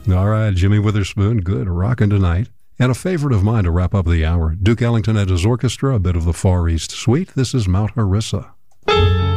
All right, Jimmy Witherspoon, good, rockin' tonight. And a favorite of mine to wrap up the hour, Duke Ellington and his orchestra, a bit of the Far East Suite. This is Mount Harissa.